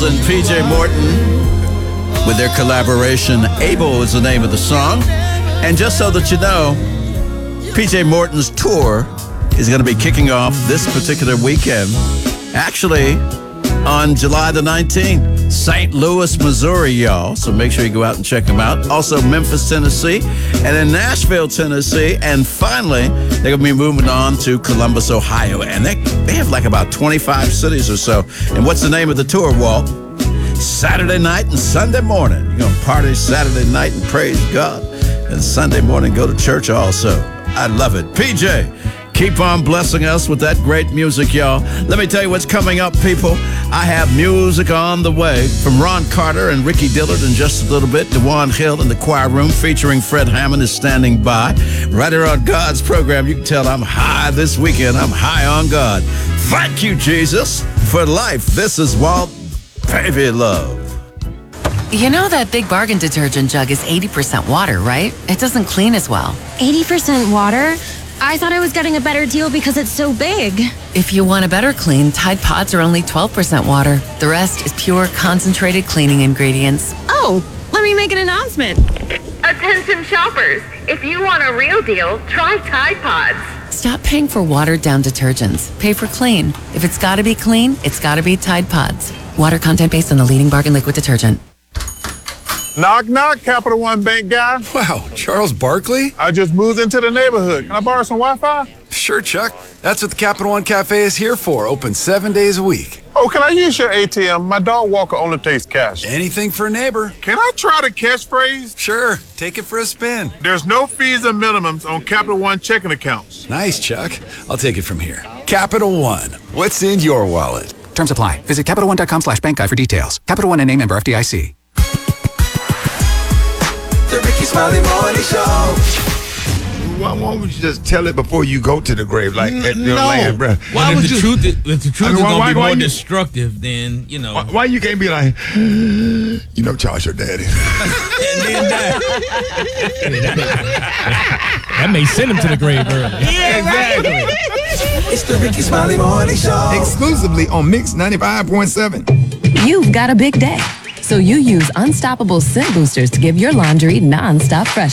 and PJ Morton with their collaboration. Able is the name of the song. And just so that you know, PJ Morton's tour is going to be kicking off this particular weekend. Actually, on July the 19th, St. Louis, Missouri, y'all. So make sure you go out and check them out. Also, Memphis, Tennessee, and in Nashville, Tennessee. And finally, they're going to be moving on to Columbus, Ohio. And they have like about 25 cities or so. And what's the name of the tour, Walt? Saturday night and Sunday morning. You're going to party Saturday night and praise God. And Sunday morning, go to church also. I love it. PJ, keep on blessing us with that great music, y'all. Let me tell you what's coming up, people. I have music on the way from Ron Carter and Ricky Dillard in just a little bit. DeJuan Hill in the choir room featuring Fred Hammond is standing by. Right here on God's program, you can tell I'm high this weekend. I'm high on God. Thank you, Jesus, for life. This is Walt, baby love. You know that Big Bargain detergent jug is 80% water, right? It doesn't clean as well. 80% water? I thought I was getting a better deal because it's so big. If you want a better clean, Tide Pods are only 12% water. The rest is pure, concentrated cleaning ingredients. Oh, let me make an announcement. Attention shoppers, if you want a real deal, try Tide Pods. Stop paying for watered-down detergents. Pay for clean. If it's got to be clean, it's got to be Tide Pods. Water content based on the leading bargain liquid detergent. Knock, knock, Capital One Bank guy. Wow, Charles Barkley? I just moved into the neighborhood. Can I borrow some Wi-Fi? Sure, Chuck. That's what the Capital One Cafe is here for, open 7 days a week. Oh, can I use your ATM? My dog walker only takes cash. Anything for a neighbor. Can I try the catchphrase? Sure, take it for a spin. There's no fees or minimums on Capital One checking accounts. Nice, Chuck. I'll take it from here. Capital One, what's in your wallet? Terms apply. Visit CapitalOne.com/bankguide for details. Capital One and name member FDIC. The Ricky Smiley Morning Show. Why won't you just tell it before you go to the grave, like at your No. land, bro? Well, if the truth is why going to be more you- destructive, then, you know. Why you can't be like, you know, Charles, your daddy? That may send him to the grave early. Yeah, exactly. It's the Ricky Smiley Morning Show. Exclusively on Mix 95.7. You've got a big day, so you use Unstoppable Scent Boosters to give your laundry non-stop fresh.